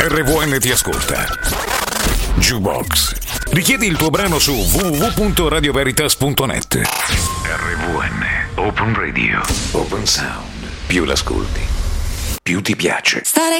RVN ti ascolta. Jukebox. Richiedi il tuo brano su www.radioveritas.net. RVN Open Radio. Open Sound. Più l'ascolti, più ti piace. Stare